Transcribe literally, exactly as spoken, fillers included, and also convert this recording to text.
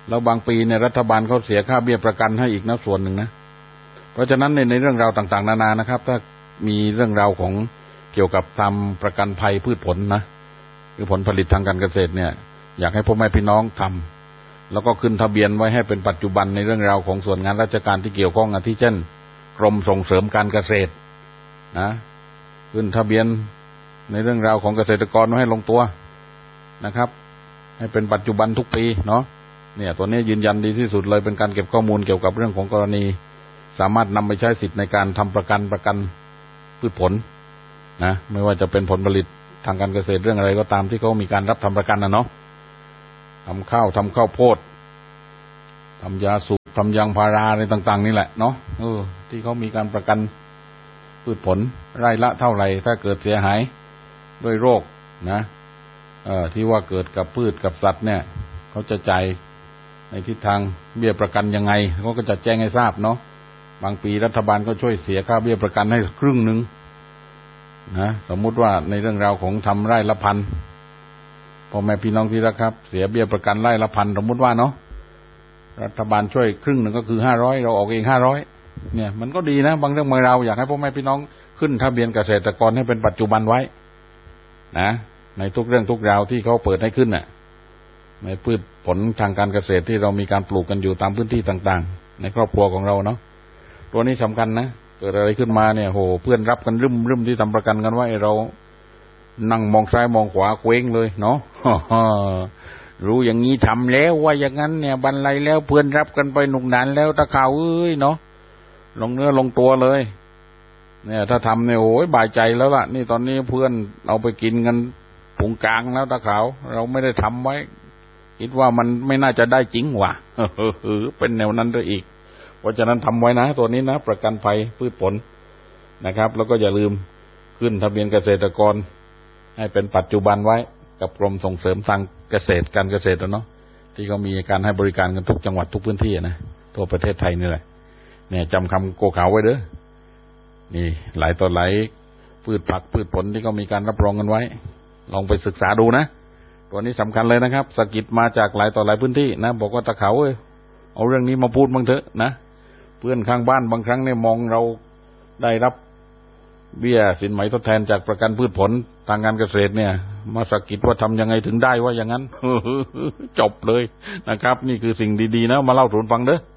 แล้วบางปีเนี่ยรัฐบาลเขาเสียค่าเบี้ยประกันให้อีกนะส่วนหนึ่งนะเพราะฉะนั้นในในเรื่องราวต่างๆนานานะครับถ้ามีเรื่องราวของเกี่ยวกับทำประกันภัยพืชผลนะคือผลผลิตทางการเกษตรเนี่ยอยากให้พ่อแม่พี่น้องทำแล้วก็ขึ้นทะเบียนไว้ให้เป็นปัจจุบันในเรื่องราวของส่วนงานราชการที่เกี่ยวข้องอาทิเช่นกรมส่งเสริมการเกษตรนะขึ้นทะเบียนในเรื่องราวของเกษตรกรให้ลงตัวนะครับให้เป็นปัจจุบันทุกปีเนาะเนี่ยตัวนี้ยืนยันดีที่สุดเลยเป็นการเก็บข้อมูลเกี่ยวกับเรื่องของกรณีสามารถนำไปใช้สิทธิ์ในการทำประกันประกันพืชผลนะไม่ว่าจะเป็นผลผลิตทางการเกษตรเรื่องอะไรก็ตามที่เขามีการรับทำประกันนะเนาะทำข้าวทำข้าวโพดทำยาสูบทำยางพาราอะไรต่างๆนี่แหละเนาะเออที่เขามีการประกันพืชผลไร่ละเท่าไหร่ถ้าเกิดเสียหายด้วยโรคนะเอ่อที่ว่าเกิดกับพืชกับสัตว์เนี่ยเขาจะจ่ายในทิศทางเบี้ยประกันยังไงเขาก็จะแจ้งให้ทราบเนาะบางปีรัฐบาลก็ช่วยเสียค่าเบี้ยประกันให้ครึ่งนึงนะสมมุติว่าในเรื่องราวของทำไร่ละพันพ่อแม่พี่น้องที่รักครับเสียเบี้ยประกันไร่ละพันสมมุติว่าเนาะรัฐบาลช่วยครึ่งหนึ่งก็คือห้าร้อยเราออกเองห้าร้อยเนี่ยมันก็ดีนะบางเรื่องบางราวอยากให้พ่อแม่พี่น้องขึ้นทะเบียนเกษตรกรให้เป็นปัจจุบันไว้นะในทุกเรื่องทุกราวที่เขาเปิดให้ขึ้นน่ะในพืชผลทางการเกษตรที่เรามีการปลูกกันอยู่ตามพื้นที่ต่างๆในครอบครัวของเราเนาะตัวนี้สำคัญนะเกิดอะไรขึ้นมาเนี่ยโหเพื่อนรับกันรึมรึมที่ทำประกันกันไว้เรานั่งมองซ้ายมองขวาเคว้งเลยเนาะ รู้อย่างนี้ทำแล้วว่าอย่างนั้นเนี่ยบรรลัยแล้วเพื่อนรับกันไปหนุกหนานแล้วตะข่าวเอ้ยเนาะลงเนื้อลงตัวเลยเนี่ยถ้าทำเนี่ยโอ้ยบายใจแล้วล่ะนี่ตอนนี้เพื่อนเอาไปกินกันผงกลางแล้วตะข่าวเราไม่ได้ทำไว้คิดว่ามันไม่น่าจะได้จริงว่ะ เป็นแนวนั้นด้วยอีกเพราะฉะนั้นทำไว้นะตัวนี้นะประกันภัยพืชผลนะครับแล้วก็อย่าลืมขึ้นทะเบียนเกษตรกรให้เป็นปัจจุบันไว้กับกรมส่งเสริมทางเกษตรการเกษตรเนาะที่เขามีการให้บริการกันทุกจังหวัดทุกพื้นที่นะทั่วประเทศไทยนี่แหละเนี่ยจำคำโกขาวไว้เด้อนี่หลายต่อหลายพืชผักพืชผลที่เขามีการรับรองกันไว้ลองไปศึกษาดูนะตัวนี้สำคัญเลยนะครับสะกิดมาจากหลายต่อหลายพื้นที่นะบอกว่าตะเขาเอ้ยเอาเรื่องนี้มาพูดบ้างเถอะนะเพื่อนข้างบ้านบางครั้งเนี่ยมองเราได้รับเบี้ยสินไหมทดแทนจากประกันพืชผลทางการเกษตรเนี่ยมาสะกิดว่าทำยังไงถึงได้ว่าอย่างนั้น จบเลยนะครับนี่คือสิ่งดีๆนะมาเล่าสู่ฟังเด้อ